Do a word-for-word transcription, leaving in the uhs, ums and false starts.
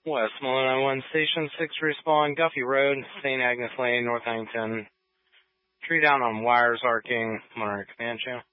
Westmoreland nine one Station six respawn, Guffey Road, Saint Agnes Lane, North Huntington. Tree down on wires arcing, Monterey Command Channel.